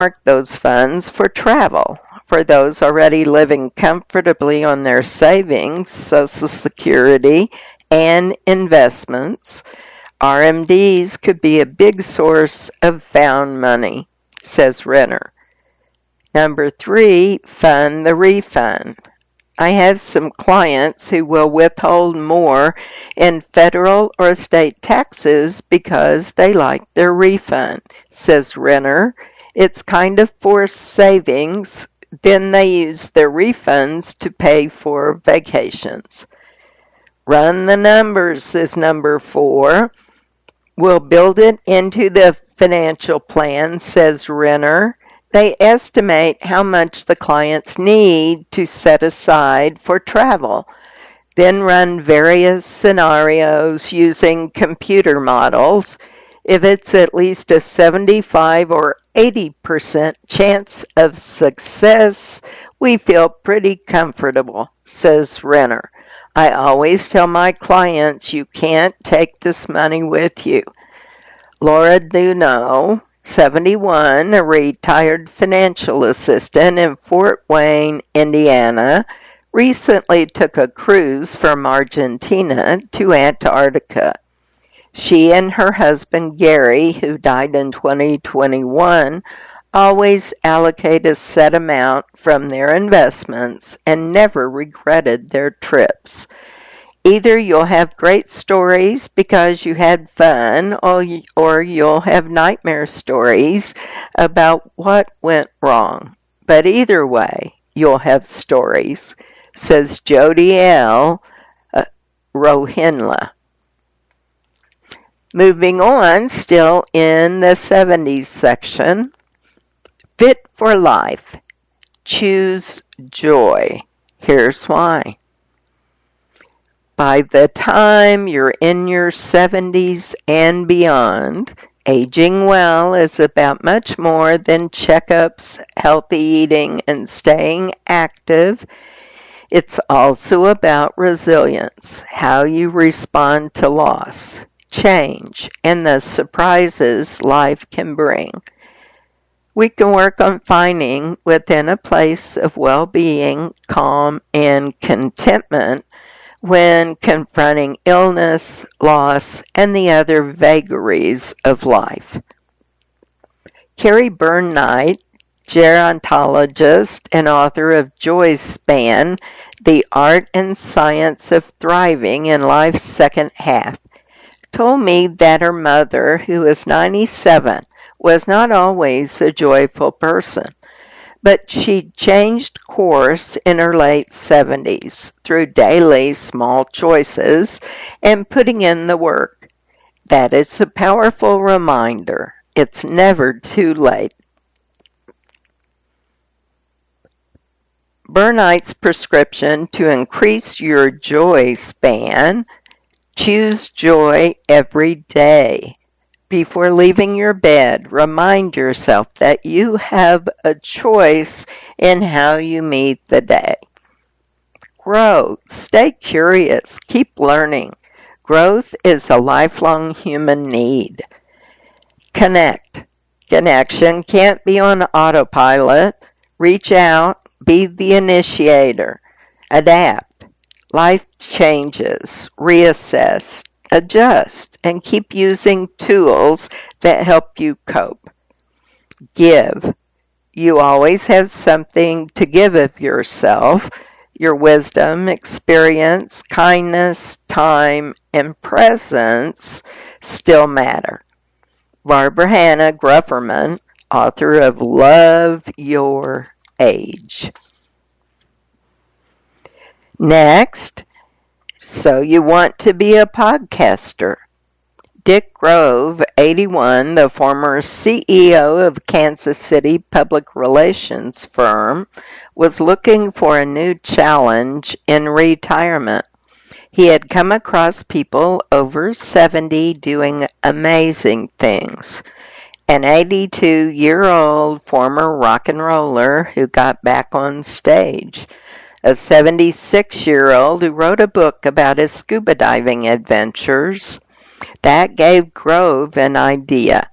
earmark those funds for travel. For those already living comfortably on their savings, Social Security, and investments, RMDs could be a big source of found money, says Renner. Number 3, fund the refund. I have some clients who will withhold more in federal or state taxes because they like their refund, says Renner. It's kind of forced savings. Then they use their refunds to pay for vacations. Run the numbers is number 4. We'll build it into the financial plan, says Renner. They estimate how much the clients need to set aside for travel, then run various scenarios using computer models. If it's at least a 75 or 80% chance of success, we feel pretty comfortable, says Renner. I always tell my clients you can't take this money with you. Laura Duno, 71, a retired financial assistant in Fort Wayne, Indiana, recently took a cruise from Argentina to Antarctica. She and her husband Gary, who died in 2021, always allocate a set amount from their investments and never regretted their trips. Either you'll have great stories because you had fun, or you'll have nightmare stories about what went wrong. But either way, you'll have stories, says Jody L. Rohinla. Moving on, still in the 70s section, Fit for Life. Choose joy. Here's why. By the time you're in your 70s and beyond, aging well is about much more than checkups, healthy eating, and staying active. It's also about resilience, how you respond to loss, change, and the surprises life can bring. We can work on finding within a place of well-being, calm, and contentment when confronting illness, loss, and the other vagaries of life. Carrie Byrne-Knight, gerontologist and author of Joy's Span, The Art and Science of Thriving in Life's Second Half, told me that her mother, who is 97, was not always a joyful person, but she changed course in her late 70s through daily small choices and putting in the work. That is a powerful reminder. It's never too late. Byrne-Knight's prescription to increase your joy span: choose joy every day. Before leaving your bed, remind yourself that you have a choice in how you meet the day. Grow. Stay curious. Keep learning. Growth is a lifelong human need. Connect. Connection can't be on autopilot. Reach out. Be the initiator. Adapt. Life changes. Reassess. Adjust, and keep using tools that help you cope. Give. You always have something to give of yourself. Your wisdom, experience, kindness, time, and presence still matter. Barbara Hannah Grufferman, author of Love Your Age. Next, so you want to be a podcaster. Dick Grove, 81, the former CEO of Kansas City public relations firm, was looking for a new challenge in retirement. He had come across people over 70 doing amazing things. An 82-year-old former rock and roller who got back on stage. A 76-year-old who wrote a book about his scuba diving adventures. That gave Grove an idea.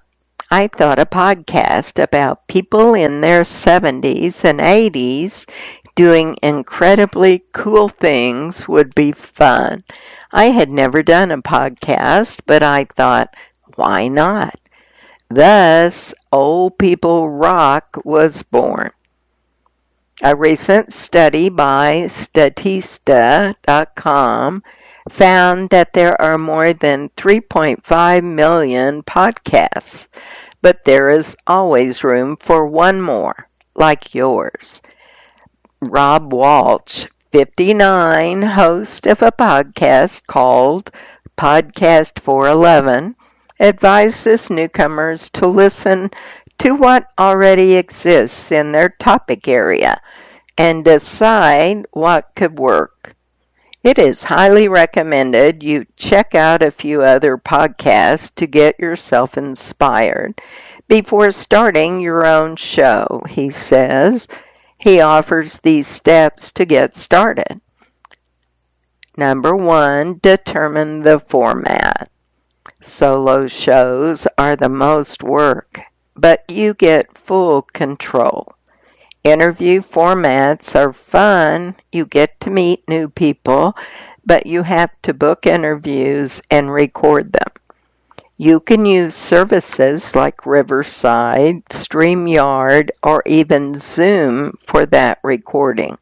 I thought a podcast about people in their 70s and 80s doing incredibly cool things would be fun. I had never done a podcast, but I thought, why not? Thus, Old People Rock was born. A recent study by Statista.com found that there are more than 3.5 million podcasts, but there is always room for one more, like yours. Rob Walsh, 59, host of a podcast called Podcast 411, advises newcomers to listen to what already exists in their topic area and decide what could work. It is highly recommended you check out a few other podcasts to get yourself inspired before starting your own show, he says. He offers these steps to get started. Number 1, determine the format. Solo shows are the most work, but you get full control. Interview formats are fun. You get to meet new people, but you have to book interviews and record them. You can use services like Riverside, StreamYard, or even Zoom for that recording.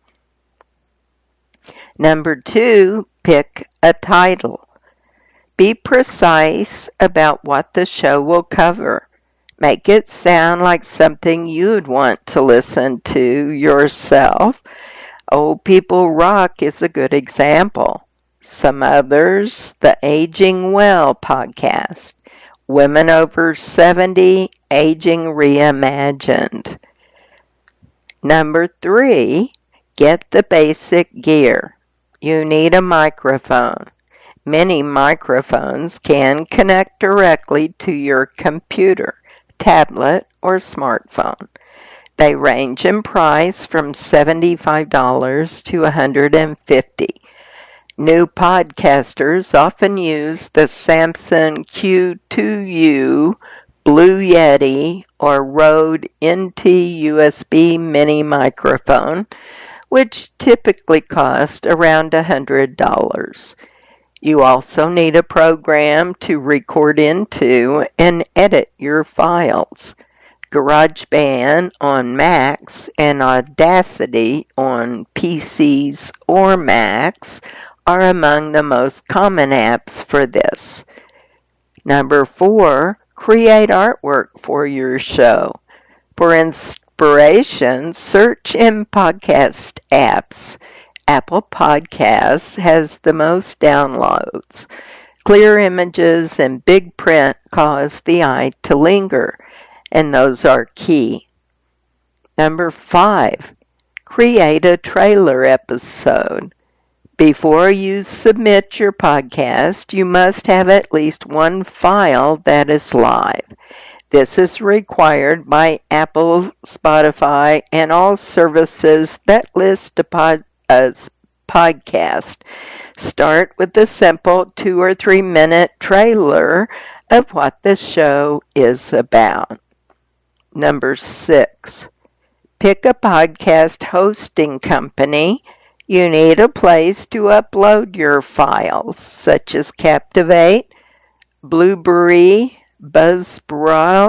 Number 2, pick a title. Be precise about what the show will cover. Make it sound like something you'd want to listen to yourself. Old People Rock is a good example. Some others, the Aging Well podcast. Women Over 70, Aging Reimagined. Number 3, get the basic gear. You need a microphone. Many microphones can connect directly to your computer, tablet, or smartphone. They range in price from $75 to $150. New podcasters often use the Samson Q2U, Blue Yeti, or Rode NT USB mini microphone, which typically cost around $100. You also need a program to record into and edit your files. GarageBand on Macs and Audacity on PCs or Macs are among the most common apps for this. Number 4, create artwork for your show. For inspiration, search in podcast apps. Apple Podcasts has the most downloads. Clear images and big print cause the eye to linger, and those are key. Number 5, create a trailer episode. Before you submit your podcast, you must have at least one file that is live. This is required by Apple, Spotify, and all services that list a podcast. Start with a simple 2 or 3 minute trailer of what the show is about. Number 6, pick a podcast hosting company. You need a place to upload your files, such as Captivate, Blueberry, Buzzsprout,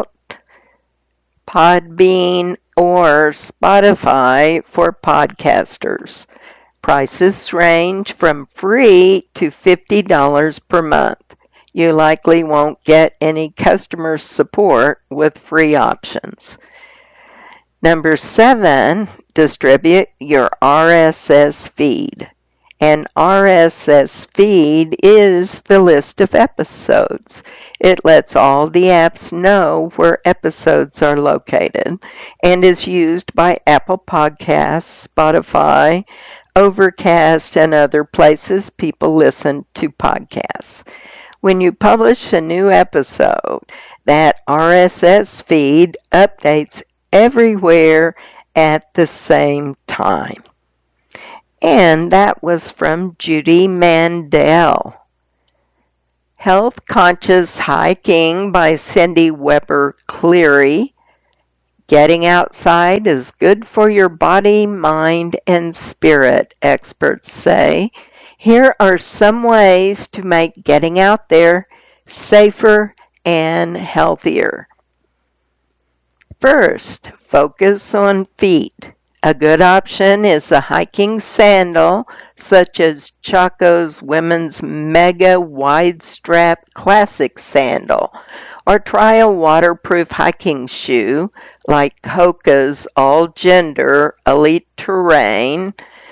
Podbean, or Spotify for podcasters. Prices range from free to $50 per month. You likely won't get any customer support with free options. Number 7, distribute your RSS feed. An RSS feed is the list of episodes. It lets all the apps know where episodes are located and is used by Apple Podcasts, Spotify, Overcast, and other places people listen to podcasts. When you publish a new episode, that RSS feed updates everywhere at the same time. And that was from Judy Mandel. Health Conscious Hiking by Cindy Weber Cleary. Getting outside is good for your body, mind, and spirit, experts say. Here are some ways to make getting out there safer and healthier. First, focus on feet. A good option is a hiking sandal, such as Chaco's Women's Mega Wide Strap Classic Sandal, or try a waterproof hiking shoe like Hoka's All Gender Elite Terrain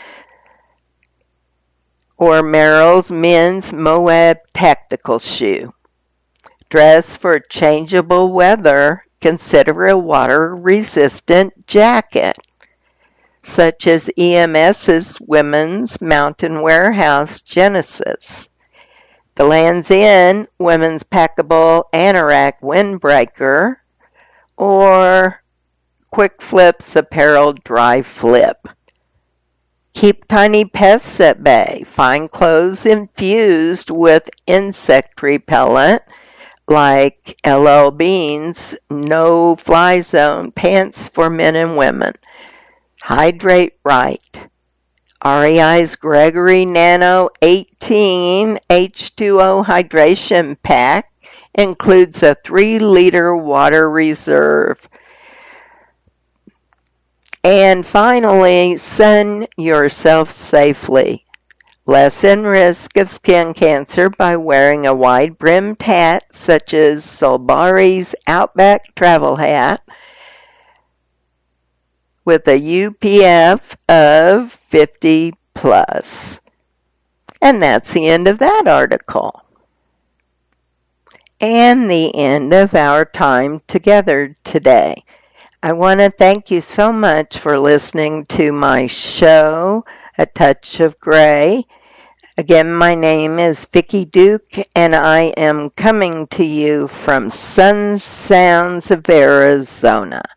or Merrell's Men's Moab Tactical Shoe. Dress for changeable weather. Consider a water-resistant jacket, such as EMS's Women's Mountain Warehouse Genesis. The Lands' End Women's Packable Anorak Windbreaker, or Quick Flip's Apparel Dry Flip. Keep tiny pests at bay. Find clothes infused with insect repellent, like LL Bean's No Fly Zone pants for men and women. Hydrate right. REI's Gregory Nano 18 H2O Hydration Pack includes a 3-liter water reserve. And finally, sun yourself safely. Lessen risk of skin cancer by wearing a wide-brimmed hat such as Solbari's Outback Travel Hat with a UPF of 50 plus. And that's the end of that article. And the end of our time together today. I want to thank you so much for listening to my show, A Touch of Gray. Again, my name is Vicki Duke, and I am coming to you from Sun Sounds of Arizona.